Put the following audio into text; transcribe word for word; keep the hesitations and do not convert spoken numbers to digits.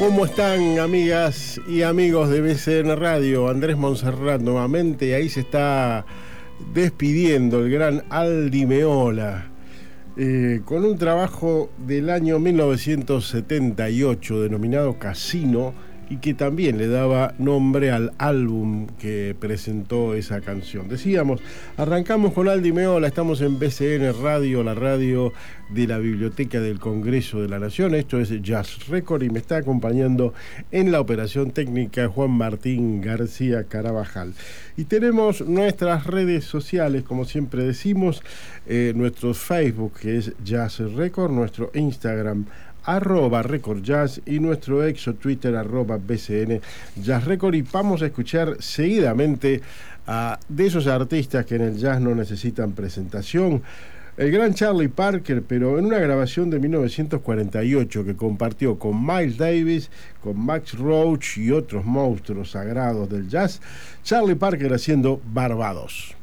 ¿Cómo están, amigas y amigos de B C N Radio? Andrés Monserrat nuevamente, ahí se está despidiendo el gran Aldi Meola, eh, con un trabajo del año mil novecientos setenta y ocho denominado Casino, y que también le daba nombre al álbum que presentó esa canción. Decíamos, arrancamos con Aldi Meola, estamos en B C N Radio, la radio de la Biblioteca del Congreso de la Nación. Esto es Jazz Record y me está acompañando en la operación técnica Juan Martín García Carabajal. Y tenemos nuestras redes sociales, como siempre decimos, eh, nuestro Facebook, que es Jazz Record, nuestro Instagram, arroba Record Jazz, y nuestro ex o Twitter, arroba B C N Jazz Record. Y vamos a escuchar seguidamente a de esos artistas que en el jazz no necesitan presentación, el gran Charlie Parker, pero en una grabación de mil novecientos cuarenta y ocho que compartió con Miles Davis, con Max Roach y otros monstruos sagrados del jazz. Charlie Parker haciendo Barbados.